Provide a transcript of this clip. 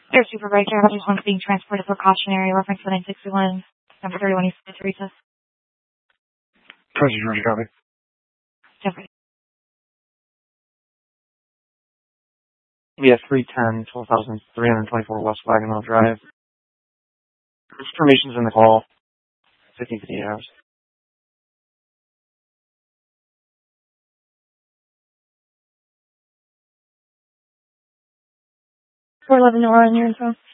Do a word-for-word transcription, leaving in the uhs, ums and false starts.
Air Supervisor, I just want being transported for cautionary reference to nine sixty-one, number thirty-one East Teresa. Present, Georgia, copy. Jeffrey. Yeah, three ten, twelve thousand three hundred twenty-four West Wagonville Drive. Information's in the call. fifteen fifty-eight hours. four eleven Nora on your info.